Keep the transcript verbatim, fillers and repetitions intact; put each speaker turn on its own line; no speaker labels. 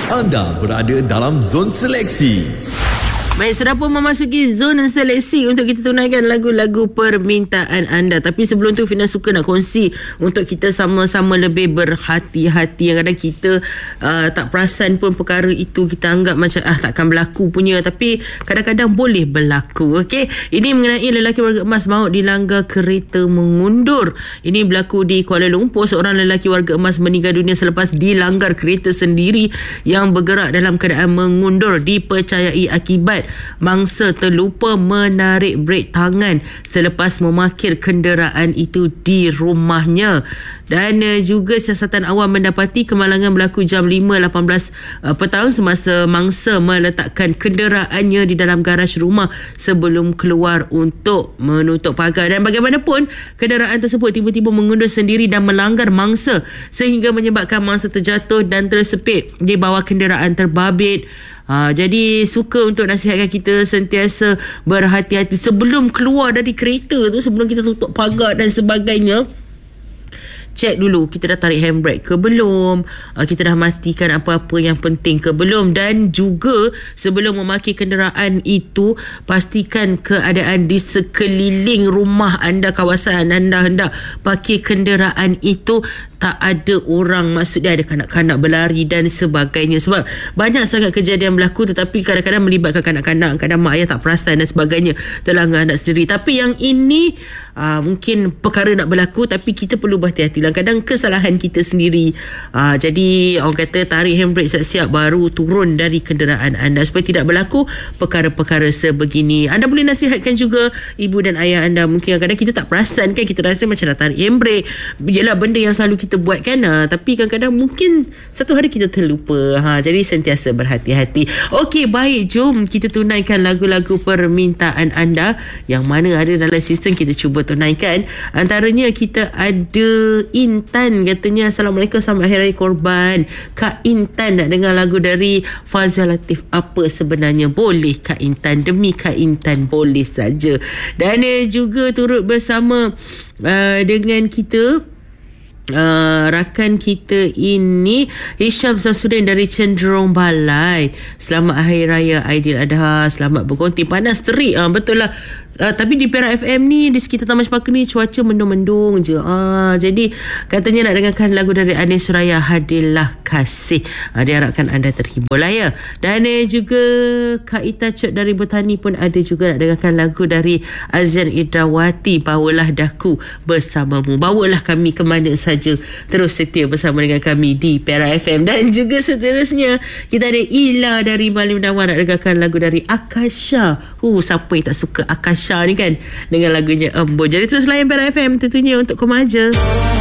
Anda berada dalam zon seleksi.
Baik, sudah pun memasuki zona seleksi untuk kita tunaikan lagu-lagu permintaan anda. Tapi sebelum tu, Fina suka nak kongsi untuk kita sama-sama lebih berhati-hati. Yang kadang kita uh, tak perasan pun perkara itu, kita anggap macam ah takkan berlaku punya, tapi kadang-kadang boleh berlaku. Okey, ini mengenai lelaki warga emas maut dilanggar kereta mengundur. Ini berlaku di Kuala Lumpur. Seorang lelaki warga emas meninggal dunia selepas dilanggar kereta sendiri yang bergerak dalam keadaan mengundur, dipercayai akibat mangsa terlupa menarik brek tangan selepas memarkir kenderaan itu di rumahnya. Dan uh, juga siasatan awam mendapati kemalangan berlaku jam lima lapan belas uh, petang semasa mangsa meletakkan kenderaannya di dalam garaj rumah sebelum keluar untuk menutup pagar. Dan bagaimanapun, kenderaan tersebut tiba-tiba mengundur sendiri dan melanggar mangsa sehingga menyebabkan mangsa terjatuh dan tersepit di bawah kenderaan terbabit. Ha, jadi suka untuk nasihatkan kita sentiasa berhati-hati sebelum keluar dari kereta tu, sebelum kita tutup pagar dan sebagainya. Cek dulu kita dah tarik handbrake ke belum, uh, kita dah matikan apa-apa yang penting ke belum. Dan juga sebelum memarkir kenderaan itu, pastikan keadaan di sekeliling rumah anda, kawasan anda hendak parkir kenderaan itu tak ada orang, maksudnya ada kanak-kanak berlari dan sebagainya. Sebab banyak sangat kejadian berlaku, tetapi kadang-kadang melibatkan kanak-kanak, kadang mak ayah tak perasan dan sebagainya, terlanggar anak sendiri. Tapi yang ini aa, mungkin perkara nak berlaku, tapi kita perlu berhati-hati. Kadang kesalahan kita sendiri. Aa, jadi orang kata tarik handbrake siap-siap baru turun dari kenderaan anda supaya tidak berlaku perkara-perkara sebegini. Anda boleh nasihatkan juga ibu dan ayah anda. Mungkin kadang-kadang kita tak perasan kan, kita rasa macam dah tarik handbrake, ialah benda yang selalu kita kita buat kan, ha, tapi kadang-kadang mungkin satu hari kita terlupa. Ha, jadi sentiasa berhati-hati. Okey, baik, jom kita tunaikan lagu-lagu permintaan anda yang mana ada dalam sistem, kita cuba tunaikan. Antaranya kita ada Intan, katanya Assalamualaikum, selamat Hari Raya Korban. Kak Intan nak dengar lagu dari Fazal Latif, apa sebenarnya. Boleh Kak Intan, demi Kak Intan boleh saja. Dan eh, juga turut bersama uh, dengan kita Uh, rakan kita ini Hisham Sasuddin dari Cenderung Balai. Selamat Hari Raya Aidiladha, selamat berkonti. Panas terik, uh, betul lah. Uh, tapi di Perak F M ni, di sekitar Taman Sepaka ni, cuaca mendung-mendung je. Uh, jadi katanya nak dengarkan lagu dari Anis Suraya, Hadirlah Kasih. Uh, diharapkan anda terhibur lah ya. Dan uh, juga Kak Ita Cot dari Botani pun ada juga nak dengarkan lagu dari Azian Idrawati, Bawalah Daku Bersamamu. Bawalah kami ke mana saja, terus setia bersama dengan kami di Perak F M. Dan juga seterusnya kita ada Ila dari Malim Dawar nak dengarkan lagu dari Akasha. Uh, siapa yang tak suka Akasha ni kan, dengan lagunya Embun. Jadi terus layan Perak F M tentunya untuk Komaja.